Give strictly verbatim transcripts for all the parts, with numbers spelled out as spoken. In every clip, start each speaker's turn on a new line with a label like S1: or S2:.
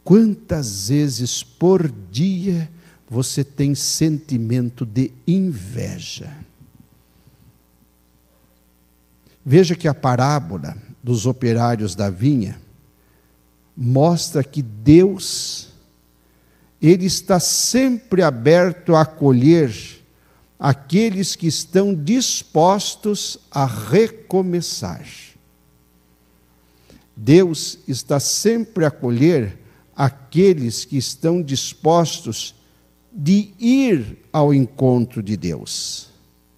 S1: Quantas vezes por dia você tem sentimento de inveja? Veja que a parábola dos operários da vinha mostra que Deus, Ele está sempre aberto a acolher aqueles que estão dispostos a recomeçar. Deus está sempre a acolher aqueles que estão dispostos de ir ao encontro de Deus.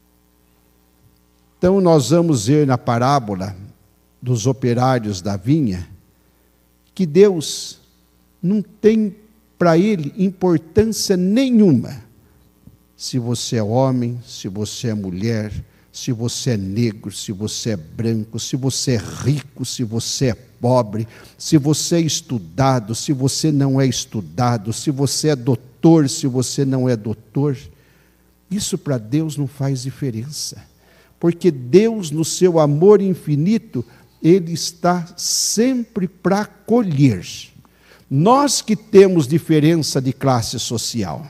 S1: Então nós vamos ver na parábola dos operários da vinha que Deus não tem para ele importância nenhuma. Se você é homem, se você é mulher, se você é negro, se você é branco, se você é rico, se você é pobre, se você é estudado, se você não é estudado, se você é doutor, se você não é doutor, isso para Deus não faz diferença, porque Deus, no seu amor infinito, Ele está sempre para acolher. Nós que temos diferença de classe social,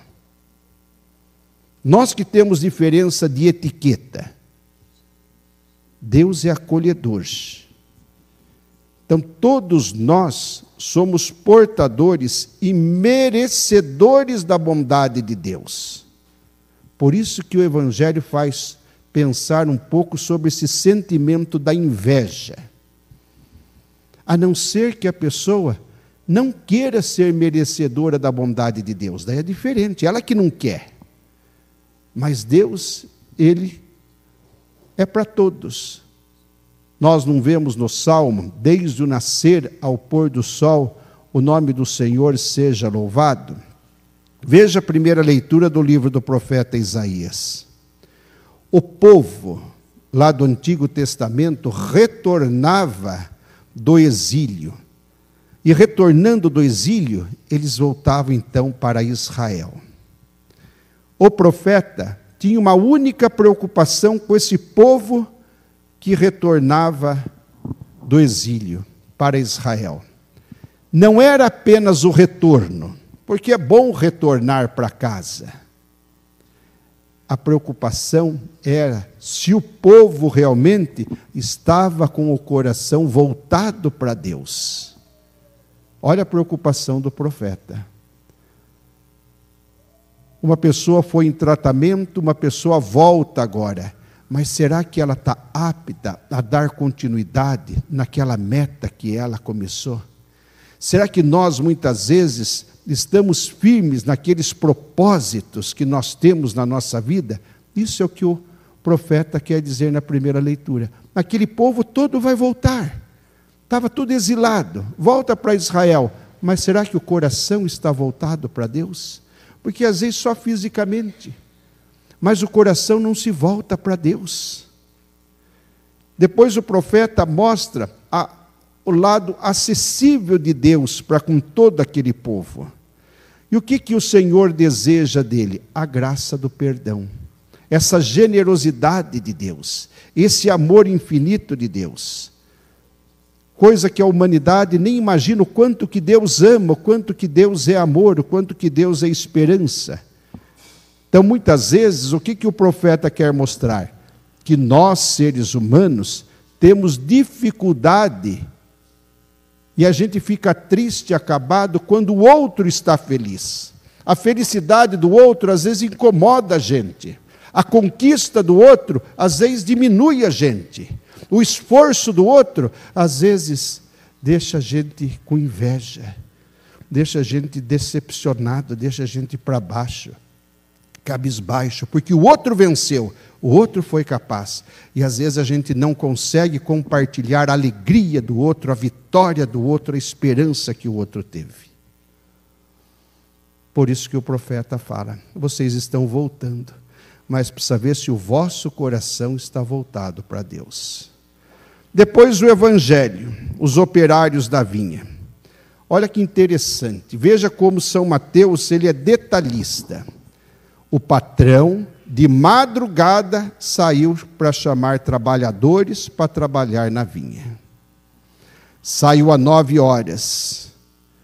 S1: nós que temos diferença de etiqueta, Deus é acolhedor. Então, todos nós somos portadores e merecedores da bondade de Deus. Por isso que o Evangelho faz pensar um pouco sobre esse sentimento da inveja. A não ser que a pessoa não queira ser merecedora da bondade de Deus. Daí é diferente, ela que não quer. Mas Deus, Ele é para todos. Nós não vemos no Salmo, desde o nascer ao pôr do sol, o nome do Senhor seja louvado. Veja a primeira leitura do livro do profeta Isaías. O povo, lá do Antigo Testamento, retornava do exílio. E retornando do exílio, eles voltavam então para Israel. O profeta tinha uma única preocupação com esse povo que retornava do exílio para Israel. Não era apenas o retorno, porque é bom retornar para casa. A preocupação era se o povo realmente estava com o coração voltado para Deus. Olha a preocupação do profeta. Uma pessoa foi em tratamento, uma pessoa volta agora. Mas será que ela está apta a dar continuidade naquela meta que ela começou? Será que nós, muitas vezes, estamos firmes naqueles propósitos que nós temos na nossa vida? Isso é o que o profeta quer dizer na primeira leitura. Aquele povo todo vai voltar. Estava tudo exilado. Volta para Israel. Mas será que o coração está voltado para Deus? Porque às vezes só fisicamente. Mas o coração não se volta para Deus. Depois o profeta mostra a, o lado acessível de Deus para com todo aquele povo. E o que, que o Senhor deseja dele? A graça do perdão. Essa generosidade de Deus. Esse amor infinito de Deus. Coisa que a humanidade nem imagina o quanto que Deus ama, o quanto que Deus é amor, o quanto que Deus é esperança. Então, muitas vezes, o que, que o profeta quer mostrar? Que nós, seres humanos, temos dificuldade e a gente fica triste, acabado, quando o outro está feliz. A felicidade do outro, às vezes, incomoda a gente. A conquista do outro, às vezes, diminui a gente. O esforço do outro, às vezes, deixa a gente com inveja, deixa a gente decepcionado, deixa a gente para baixo. Cabisbaixo, porque o outro venceu, o outro foi capaz. E às vezes a gente não consegue compartilhar a alegria do outro, a vitória do outro, a esperança que o outro teve. Por isso que o profeta fala, vocês estão voltando, mas precisa ver se o vosso coração está voltado para Deus. Depois o Evangelho, os operários da vinha. Olha que interessante, veja como São Mateus, ele é detalhista. O patrão, de madrugada, saiu para chamar trabalhadores para trabalhar na vinha. Saiu às nove horas.